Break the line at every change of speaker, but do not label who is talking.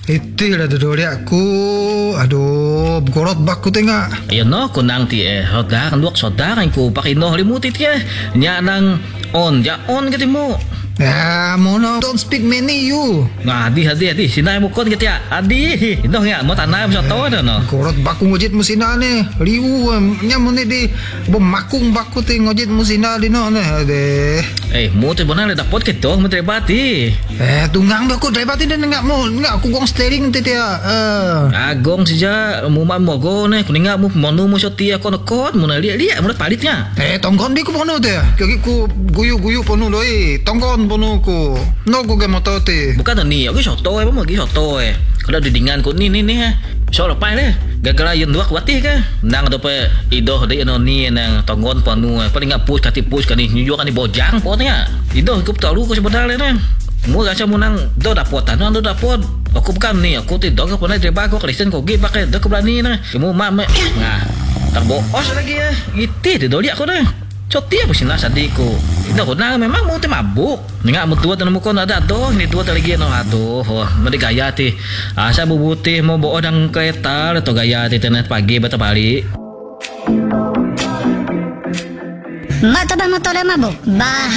Itulah dodoli aku. Aduh, gorot baku tengah.
Ayun no, kunang ti hoda kan duak soda kan ko pakino halimuti ti nya nang on gitu mo.
Ya, mono don't speak many you.
Nah, hadi sinay mo kon gitu ya. Adi, ino nga mo tanay mo sa to no.
Gorot baku ngojit musina ne. Liu nya mo ne di bemakung baku te ngojit musina di no ne. Ade.
Mo te bonan le dapot kito mo trebati.
Tunggang ba ko driver ti enggak aku gong steering ti ya.
Agong sija mo man mo go ne kuninga mo monu mo ti ako no kon mo na liya mo palitnya.
Tonggon di ko pono te. Kaki ku guyu pono loi. Tonggon pono ko. No ko ge moto te.
Bukan ni, aku soto mo gi soto Kalau didingan ko ni so lepai le. Gagala yun dua kuatih ka. Nang do pe idoh de no ni nang tonggon panu paling ngap push kan ni nyuyo kan ni bojang potnya. Idoh kup talu ko sebenarnya ne. Mo gacha mo nang do dapotan do dapot. Aku bukan nih, aku tidak pernah terima aku Kristen kok gi pakai do berani na. Kamu mama. Nah, terboos lagi ya. Iti de doli aku na. Coti apa sih nasa diku. Ito ko na memang mau mabuk. Nga mo tuwa tanong ko na dato, hindi tuwa talagi no ato. Madi gaya ti. Asa bubuti mo buo ng kereta to gaya ti tenet pagi bata bali.
Mata ba motor mabuk? Bah